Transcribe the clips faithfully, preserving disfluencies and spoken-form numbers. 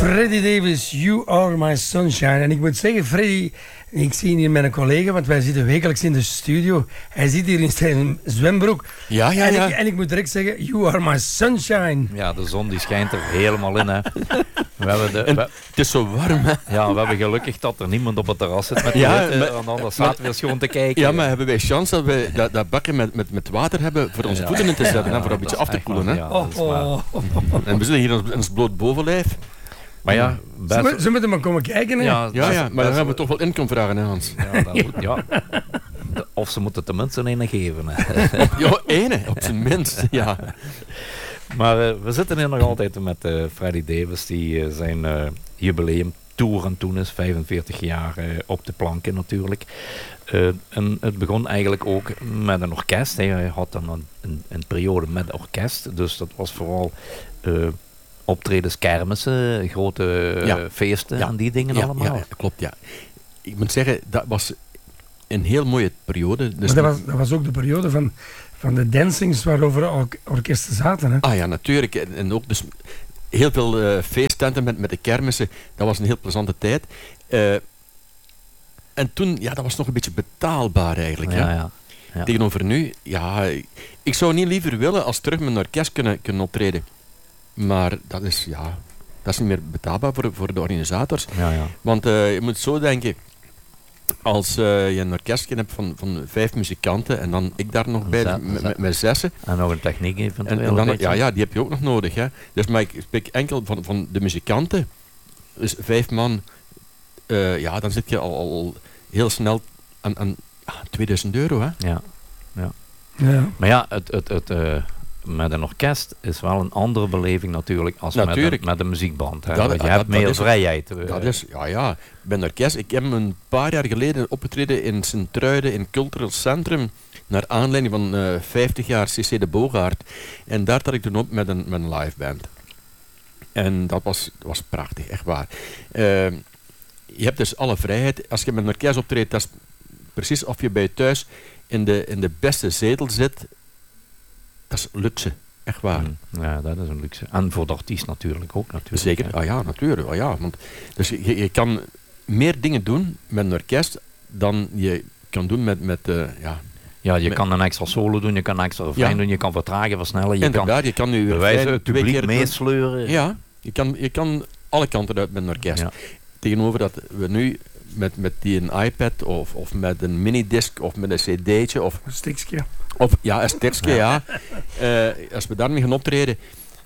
Freddie Davis, You Are My Sunshine. En ik moet zeggen, Freddie, ik zie hier met een collega, want wij zitten wekelijks in de studio. Hij zit hier in zijn zwembroek. Ja, ja, en, ja. ik, en ik moet direct zeggen, You Are My Sunshine. Ja, de zon die schijnt er helemaal in, hè. We hebben de, En we, het is zo warm, hè? ja, we hebben gelukkig dat er niemand op het terras zit met de Ja, hitte, maar- want anders zaten we eens gewoon te kijken. Ja, maar hebben wij chance dat we dat, dat bakje met, met, met water hebben voor onze Ja. voeten in te zetten, Ja, hè, voor een dat beetje is af te echt koelen, waar, hè? ja. dat is waar. Oh, oh. En we zitten hier in ons bloot bovenlijf. Maar ja, Ze, best... mo- ze moeten maar komen kijken, hè. Ja, Ja, best- ja, maar best- dan gaan we toch wel in kunnen vragen, hè, Hans? Ja, dat moet, ja. De- Of ze moeten tenminste een geven. Hè. Ja, ene, op zijn minst, ja. Maar uh, we zitten hier nog altijd met uh, Freddie Davis, die uh, zijn uh, jubileum tour aan toen is, vijfenveertig jaar uh, op de planken natuurlijk. Uh, en het begon eigenlijk ook met een orkest. Hè. Hij had dan een, een, een periode met orkest, dus dat was vooral uh, optredens, kermissen, grote uh, Ja. feesten Ja. en die dingen Ja, allemaal. ja, klopt, ja. Ik moet zeggen, dat was een heel mooie periode. Dus Maar dat was, dat was ook de periode van, van de dancings waarover or- orkesten zaten, hè. Ah ja, natuurlijk. En, en ook dus heel veel uh, feesttenten met, met de kermissen. Dat was een heel plezante tijd. Uh, en toen, ja, dat was nog een beetje betaalbaar eigenlijk. Ja, hè. ja. Ja. Tegenover nu, ja, ik zou niet liever willen als terug met een orkest kunnen, kunnen optreden. Maar dat is, ja, dat is niet meer betaalbaar voor, voor de organisators. Ja, ja. Want uh, je moet zo denken, als uh, je een orkestje hebt van, van vijf muzikanten en dan ik daar nog Een bij, zes- met, zes. met, met zessen. En nog een techniek En, eventueel. en dan, een beetje. ja, ja, die heb je ook nog nodig. Hè. Dus maar ik spreek enkel van, van de muzikanten. Dus vijf man, uh, ja, dan zit je al, al heel snel aan, aan ah, tweeduizend euro. Hè. Ja, ja. Ja. Maar ja, het, het, het, uh, met een orkest is wel een andere beleving natuurlijk als met Natuurlijk. een, met een muziekband. Hè? Dat- Want je dat- hebt dat meer is het. vrijheid. uh, Dat is, ja, ja. Bij een orkest. Ik heb een paar jaar geleden opgetreden in Sint-Truiden in het Cultureel Centrum. Naar aanleiding van uh, vijftig jaar C C de Bogaert. En daar trad ik toen op met een, met een live band. En dat was, dat was prachtig, echt waar. Uh, je hebt dus alle vrijheid. Als je met een orkest optreedt, dat is precies of je bij je thuis in de, in de beste zetel zit. Dat is luxe, echt waar. mm, ja, dat is een luxe. En voor de artiest natuurlijk ook. Natuurlijk, Zeker, hè. ah ja, natuurlijk. Ah ja, want, dus je, je kan meer dingen doen met een orkest dan je kan doen met, met uh, ja. Ja, je met- kan een extra solo doen, je kan een extra refrein Ja. doen, je kan vertragen, versnellen, je kan Inderdaad, je kan nu bewijzen, refrein het twee publiek keer doen. meesleuren. Ja, je kan, je kan alle kanten uit met een orkest. Ja. Tegenover dat we nu met, met die een iPad of, of met een minidisc of met een cd'tje of, Een stikje. of ja, een stikje, ja. Uh, als we daarmee gaan optreden,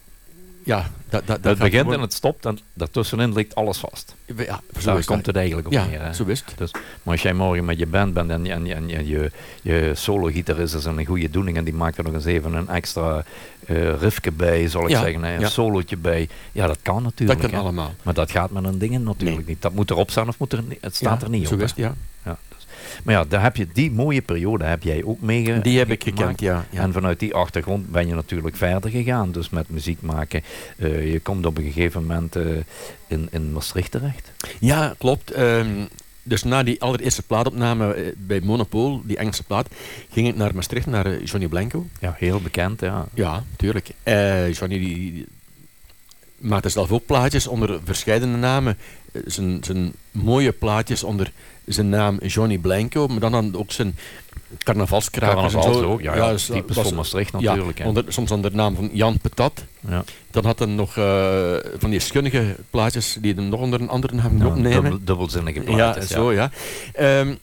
ja, dat, dat, dat Het gaat begint gewoon- en het stopt en daartussenin ligt alles vast. Ja, zo Daar is komt dat. het eigenlijk op Ja, neer. Hè. zo is het. Dus, maar als jij morgen met je band bent en, en, en, en je, je solo-gitarist is een goede doening en die maakt er nog eens even een extra uh, riffje bij, zal ik Ja, zeggen, hè, een ja. solootje bij. Ja, dat kan natuurlijk. Dat kan hè. allemaal. Maar dat gaat met een ding natuurlijk Nee. niet. Dat moet erop staan of moet er niet, het staat Ja, er niet zo op. is hè. het, ja. Ja, dus. Maar ja, daar heb je, die mooie periode heb jij ook mee Die heb ik gemaakt. gekend, ja. ja. En vanuit die achtergrond ben je natuurlijk verder gegaan, dus met muziek maken. Uh, je komt op een gegeven moment uh, in, in Maastricht terecht. Ja, klopt. Um, dus na die allereerste plaatopname uh, bij Monopol, die Engelse plaat, ging ik naar Maastricht, naar uh, Johnny Blanco. Ja, heel bekend, ja. Ja, tuurlijk. Uh, Johnny die, die maakte zelf ook plaatjes onder verschillende namen. Uh, zijn, zijn mooie plaatjes onder zijn naam Johnny Blanco, maar dan, dan ook zijn carnavalskrakers en Carnavals zo. ook, ja, ja, dus typisch was- voor Maastricht ja, natuurlijk. hè. onder, soms onder de naam van Jan Patat. Ja. Dan had hij nog uh, van die schunnige plaatjes die hem nog onder een andere naam Ja, opnemen. dubbel, dubbelzinnige Ja, plaatjes. zo ja. Um,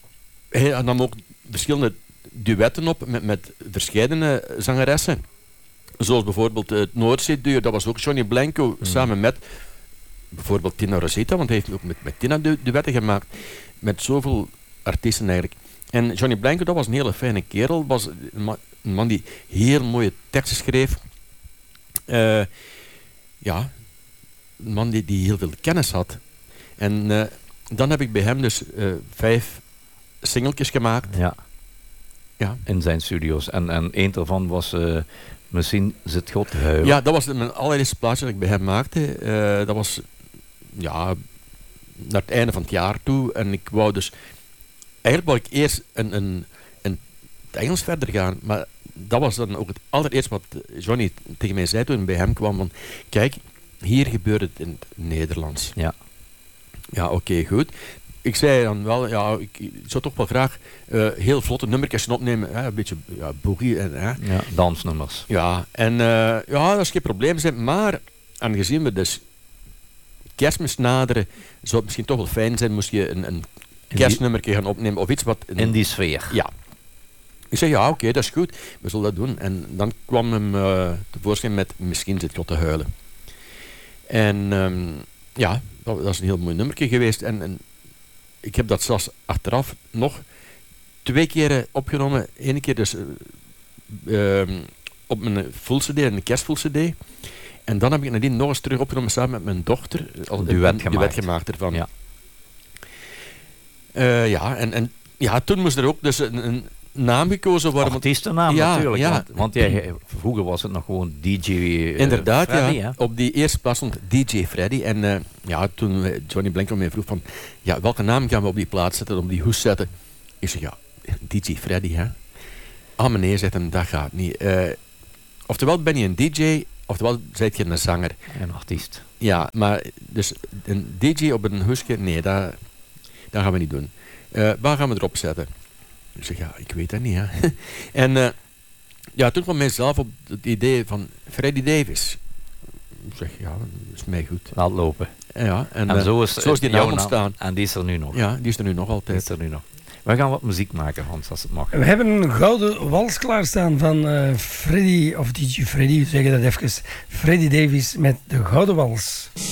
hij nam ook verschillende duetten op met, met verschillende zangeressen. Zoals bijvoorbeeld het Noordzee-duo, dat was ook Johnny Blanco Mm. samen met bijvoorbeeld Tina Rosetta, want hij heeft ook met, met Tina du duetten gemaakt. Met zoveel artiesten eigenlijk. En Johnny Blanco, dat was een hele fijne kerel. Was een man, een man die heel mooie teksten schreef. Uh, ja, een man die, die heel veel kennis had. En uh, dan heb ik bij hem dus uh, vijf singeltjes gemaakt. Ja. Ja. In zijn studio's. En, en één daarvan was uh, Misschien zit God te huilen. Ja, dat was mijn allereerste plaatje dat ik bij hem maakte. Uh, dat was ja, naar het einde van het jaar toe. En ik wou dus... Eigenlijk wou ik eerst een, een, een, het Engels verder gaan. Maar dat was dan ook het allereerste wat Johnny tegen mij zei toen ik bij hem kwam. Van, kijk, hier gebeurt het in het Nederlands. Ja. Ja, oké, okay, goed. Ik zei dan wel, ja, ik, ik zou toch wel graag uh, heel vlotte nummertjes opnemen. Hè, een beetje ja, boogie. En, hè. Ja, dansnummers. Ja, en uh, ja, dat is geen probleem zijn. Maar aangezien we dus Kerstmis naderen, zou het misschien toch wel fijn zijn moest je een, een kerstnummertje gaan opnemen of iets wat... Een, in die sfeer. Ja. Ik zei, ja, oké, okay, dat is goed. We zullen dat doen. En dan kwam hem uh, tevoorschijn met Misschien zit God te huilen. En um, ja, dat, dat is een heel mooi nummertje geweest. En, en ik heb dat zelfs achteraf nog twee keer opgenomen. Eén keer dus uh, um, op mijn full cd, een kerstfull cd. En dan heb ik nadien nog eens terug opgenomen samen met mijn dochter. Al duet gemaakt. duet gemaakt ervan. Ja, uh, ja en, en ja, toen moest er ook dus een, een naam gekozen worden. Artiestennaam ja, natuurlijk. Ja. Want, want jij, vroeger was het nog gewoon D J uh, Inderdaad, Freddy, ja. Hè? Op die eerste plaats stond D J Freddy. En uh, ja, toen Johnny Blanco mij vroeg van... Ja, welke naam gaan we op die plaats zetten, op die hoes zetten? Ik zeg, ja, D J Freddy, hè. Ah, meneer, zegt hem, dat gaat niet. Uh, oftewel ben je een D J, oftewel ben je een zanger. Een artiest. Ja, maar dus een D J op een hoesje, nee, dat, dat gaan we niet doen. Uh, waar gaan we erop zetten? Ik zeg, ja, ik weet dat niet, hè. En uh, ja, toen kwam mijzelf op het idee van Freddy Davis. Ik zeg, ja, dat is mij goed. Laat lopen. Ja, en, en uh, zo is, zo is die naam ontstaan. En die is er nu nog. Ja, die is er nu nog altijd. Die is er nu nog. We gaan wat muziek maken, Hans, als het mag. We hebben een gouden wals klaarstaan van uh, Freddy, of D J Freddy, we zeggen dat even. Freddy Davis met de gouden wals.